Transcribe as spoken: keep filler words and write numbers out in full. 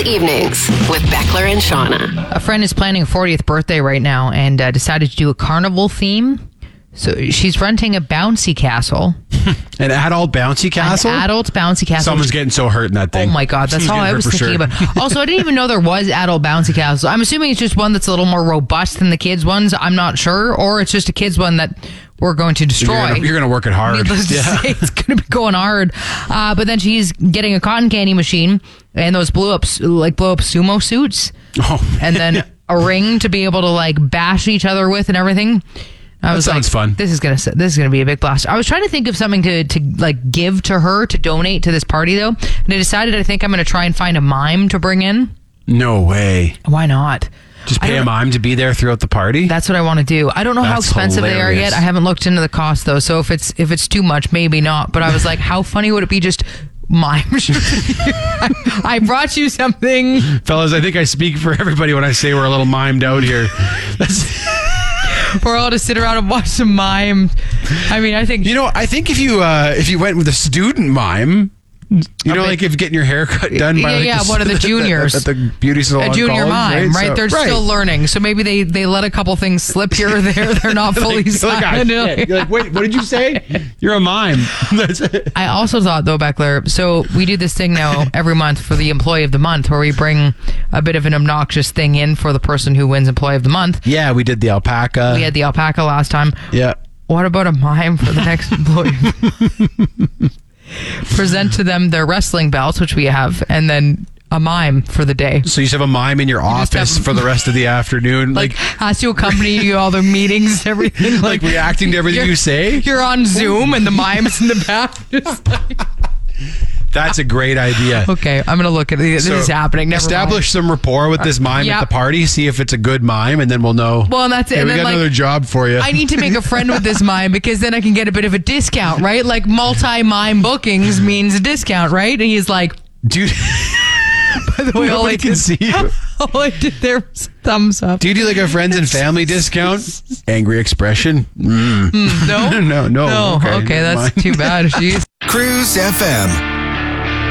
Evenings with Beckler and Shauna. A friend is planning a fortieth birthday right now and uh, decided to do a carnival theme. So she's renting a bouncy castle. An adult bouncy castle? An adult bouncy castle. Someone's getting so hurt in that thing. Oh my God, that's Someone's all I getting was hurt for thinking sure. about. Also, I didn't even know there was adult bouncy castles. I'm assuming it's just one that's a little more robust than the kids' ones. I'm not sure. Or it's just a kids' one that we're going to destroy. You're gonna, you're gonna work it hard. Needless to Yeah. say, it's going to be going hard. Uh, but then she's getting a cotton candy machine and those blow up, like blow up sumo suits. Oh. And then a ring to be able to like bash each other with and everything. I That was sounds like, fun. This is gonna this is gonna be a big blast. I was trying to think of something to to like give to her to donate to this party though, and I decided I think I'm gonna try and find a mime to bring in. No way. Why not? Just I pay don't- a mime to be there throughout the party? That's what I want to do. I don't know how That's expensive they are hilarious. yet. I haven't looked into the cost though, so if it's if it's too much, maybe not. But I was like, how funny would it be just mime? I, I brought you something. Fellas, I think I speak for everybody when I say we're a little mimed out here. That's... We're all to sit around and watch some mime. I mean, I think You know, I think if you uh, if you went with a student mime, you know, bet- like if getting your hair cut done by Yeah, like yeah, the, one of the juniors. at the beauty salon, a junior college, mime, right? So- They're still learning, so maybe they, they let a couple things slip here or there. They're not fully Like, you're like, "Ah, signed. shit." You're like, wait, what did you say? You're a mime. That's it. I also thought, though, Beckler, so we do this thing now every month for the Employee of the Month where we bring a bit of an obnoxious thing in for the person who wins Employee of the Month. Yeah, we did the alpaca. We had the alpaca last time. yeah. What about a mime for the next employee? Present to them their wrestling belts, which we have, and then a mime for the day. So you just have a mime in your just office have- for the rest of the afternoon, Like, like has to accompany you to all the meetings and everything. like reacting to everything you're- you say. You're on Zoom and the mime's in the back. Just like- That's a great idea. okay, I'm gonna look at it. This So is happening. Never establish some rapport with this mime yeah. at the party. See if it's a good mime, and then we'll know. Well, and that's it. Hey, And we then, got like, another job for you. I need to make a friend with this mime because then I can get a bit of a discount, right? Like multi-mime bookings means a discount, right? And he's like, Dude, by the way, all I nobody can did, see you. all I did there was thumbs up. Do you do like a friends and family discount? Angry expression? Mm. No, no, no. no. Okay, Okay, never that's mind. too bad. Jeez. Cruise F M.